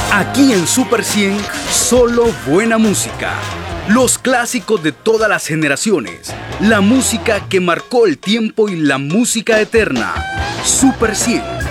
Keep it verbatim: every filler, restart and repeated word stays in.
Aquí en Super cien, solo buena música. Los clásicos de todas las generaciones. La música que marcó el tiempo y la música eterna. Super cien.